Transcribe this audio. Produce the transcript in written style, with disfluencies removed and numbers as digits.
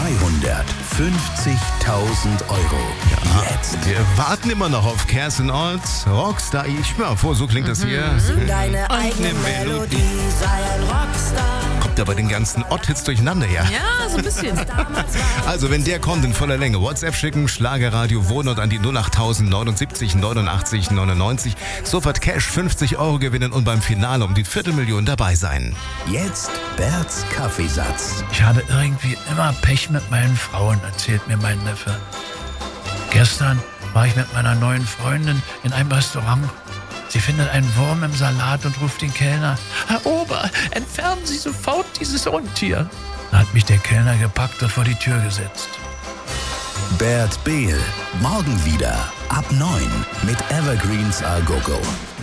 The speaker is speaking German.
€250.000. Jetzt. Wir warten immer noch auf Kerstin Ott, Rockstar. Ich schwör mal vor, so klingt das hier. Deine eigene Melodie, sei ein Rockstar. Kommt aber den ganzen Ott-Hits durcheinander, ja? Ja, so ein bisschen. Also, wenn der kommt in voller Länge, WhatsApp schicken, Schlagerradio Wohnort an die 08000 79 89 99. Sofort Cash, 50 € gewinnen und beim Finale um die 250.000 dabei sein. Jetzt Berts Kaffeesatz. Ich habe irgendwie immer Pech mit meinen Frauen, erzählt mir mein Neffe. Gestern war ich mit meiner neuen Freundin in einem Restaurant. Sie findet einen Wurm im Salat und ruft den Kellner: Herr Ober, entfernen Sie sofort dieses Untier. Da hat mich der Kellner gepackt und vor die Tür gesetzt. Bert Behl. Morgen wieder ab 9 mit Evergreens A Go Go.